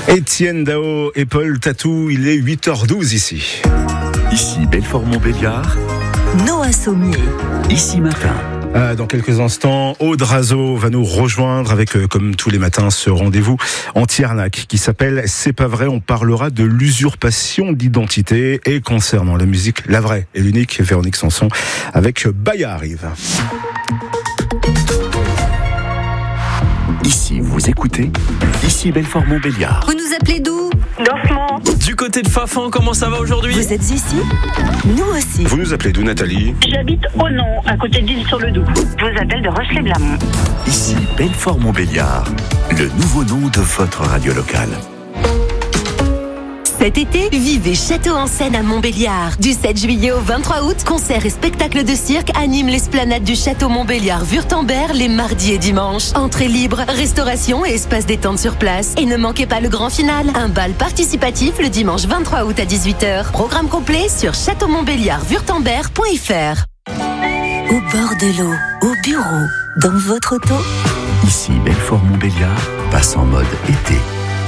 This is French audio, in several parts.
Étienne Dao et Paul Tatou, il est 8h12 ici. Ici Belfort-Montbéliard. Noah Sommier. Ici matin. Dans quelques instants, Aude Razo va nous rejoindre avec, comme tous les matins, ce rendez-vous anti-arnaque qui s'appelle C'est pas vrai. On parlera de l'usurpation d'identité et concernant la musique, la vraie et l'unique, Véronique Sanson avec Baya arrive. Ici, vous écoutez. Ici Belfort-Montbéliard. Vous nous appelez d'où? Dorfement. Du côté de Fafan, comment ça va aujourd'hui? Vous êtes ici? Nous aussi. Vous nous appelez d'où, Nathalie? J'habite au Nom, à côté d'Île-sur-le-Doubs. Je vous appelle de Rochelet-Blamont. Ici Belfort-Montbéliard. Le nouveau nom de votre radio locale. Cet été, vivez Château en Seine à Montbéliard. Du 7 juillet au 23 août, concerts et spectacles de cirque animent l'esplanade du Château Montbéliard-Württemberg les mardis et dimanches. Entrée libre, restauration et espace détente sur place. Et ne manquez pas le grand final, un bal participatif le dimanche 23 août à 18h. Programme complet sur châteaumontbéliard-württemberg.fr. Au bord de l'eau, au bureau, dans votre auto. Ici Belfort-Montbéliard passe en mode été.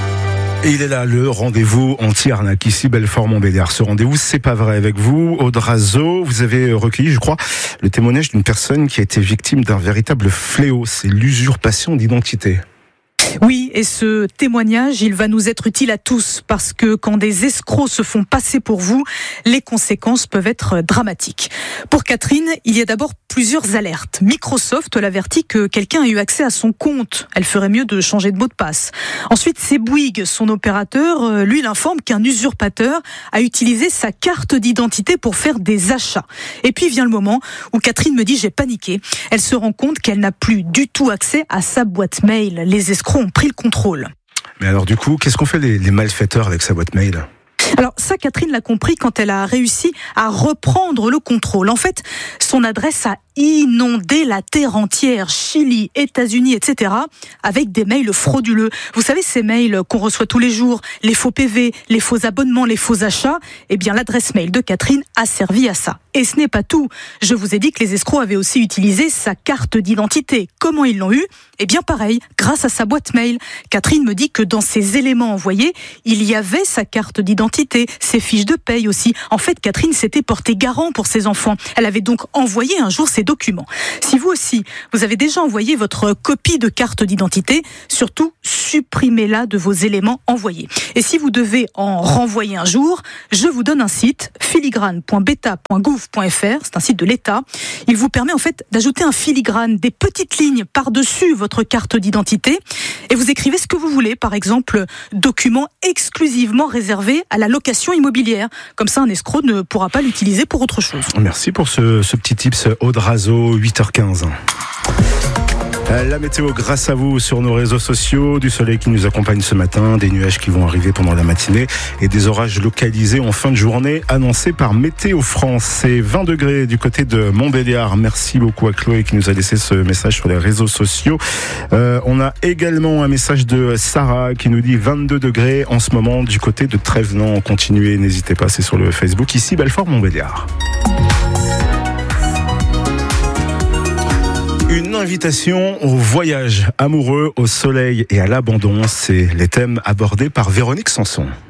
Et il est là, le rendez-vous anti-arnaque, ici Belfort-Montbéliard. Ce rendez-vous, c'est pas vrai avec vous. Aude Razo, vous avez recueilli, je crois, le témoignage d'une personne qui a été victime d'un véritable fléau. C'est l'usurpation d'identité. Oui, et ce témoignage, il va nous être utile à tous parce que quand des escrocs se font passer pour vous, les conséquences peuvent être dramatiques. Pour Catherine, il y a d'abord plusieurs alertes. Microsoft l'avertit que quelqu'un a eu accès à son compte. Elle ferait mieux de changer de mot de passe. Ensuite, c'est Bouygues, son opérateur, lui l'informe qu'un usurpateur a utilisé sa carte d'identité pour faire des achats. Et puis vient le moment où Catherine me dit « j'ai paniqué ». Elle se rend compte qu'elle n'a plus du tout accès à sa boîte mail. Les escrocs ont pris le contrôle. Mais alors du coup, qu'est-ce qu'ont fait les malfaiteurs avec sa boîte mail ? Alors ça, Catherine l'a compris quand elle a réussi à reprendre le contrôle. En fait, son adresse a inondé la terre entière, Chili, États-Unis, etc., avec des mails frauduleux. Vous savez, ces mails qu'on reçoit tous les jours, les faux PV, les faux abonnements, les faux achats, eh bien l'adresse mail de Catherine a servi à ça. Et ce n'est pas tout. Je vous ai dit que les escrocs avaient aussi utilisé sa carte d'identité. Comment ils l'ont eu ? Eh bien pareil, grâce à sa boîte mail. Catherine me dit que dans ces éléments envoyés, il y avait sa carte d'identité, ses fiches de paye aussi. En fait, Catherine s'était portée garant pour ses enfants. Elle avait donc envoyé un jour ses documents. Si vous aussi, vous avez déjà envoyé votre copie de carte d'identité, surtout supprimez-la de vos éléments envoyés. Et si vous devez en renvoyer un jour, je vous donne un site, filigrane.beta.gouv.fr, c'est un site de l'État. Il vous permet en fait d'ajouter un filigrane, des petites lignes par-dessus votre carte d'identité, et vous écrivez ce que vous voulez, par exemple, document exclusivement réservé à la location immobilière. Comme ça, un escroc ne pourra pas l'utiliser pour autre chose. Merci pour ce petit tips, Aude Razo, 8h15. La météo grâce à vous sur nos réseaux sociaux, du soleil qui nous accompagne ce matin, des nuages qui vont arriver pendant la matinée et des orages localisés en fin de journée annoncés par Météo France. C'est 20 degrés du côté de Montbéliard. Merci beaucoup à Chloé qui nous a laissé ce message sur les réseaux sociaux. On a également un message de Sarah qui nous dit 22 degrés en ce moment du côté de Trévenant. Continuez, n'hésitez pas, c'est sur le Facebook ici Belfort-Montbéliard. Une invitation au voyage amoureux, au soleil et à l'abandon, c'est les thèmes abordés par Véronique Sanson.